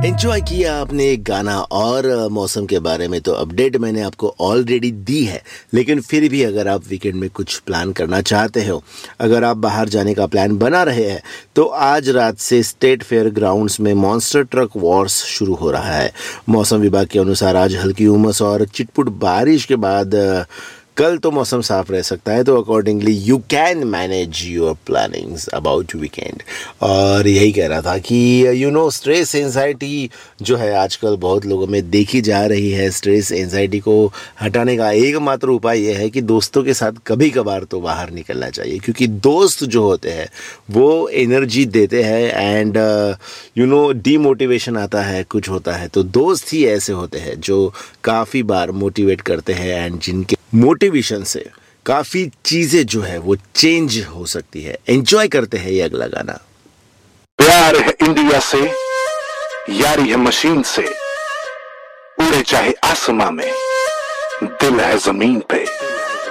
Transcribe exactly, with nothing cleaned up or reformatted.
Enjoy किया आपने एक गाना और मौसम के बारे में तो अपडेट मैंने आपको ऑलरेडी दी है, लेकिन फिर भी अगर आप वीकेंड में कुछ प्लान करना चाहते हो, अगर आप बाहर जाने का प्लान बना रहे हैं तो आज रात से स्टेट फेयर ग्राउंड्स में मॉन्स्टर ट्रक वॉर्स शुरू हो रहा है। मौसम विभाग के अनुसार आज हल्की उमस और चिटपुट बारिश के बाद कल तो मौसम साफ रह सकता है, तो accordingly you can manage your plannings about weekend. और यही कह रहा था कि यू नो स्ट्रेस एंजाइटी जो है आजकल बहुत लोगों में देखी जा रही है। स्ट्रेस एंजाइटी को हटाने का एकमात्र उपाय यह है कि दोस्तों के साथ कभी कभार तो बाहर निकलना चाहिए, क्योंकि दोस्त जो होते हैं वो एनर्जी देते हैं एंड यू नो डीमोटिवेशन आता है, कुछ होता है तो दोस्त ही ऐसे होते हैं जो काफ़ी बार मोटिवेट करते हैं एंड जिनके मोटिवेशन से काफ़ी चीज़ें जो है वो चेंज हो सकती है। एंजॉय करते हैं ये अगला गाना। प्यार है इंडिया से, यारी है मशीन से, उड़े चाहे आसमां में, दिल है जमीन पे।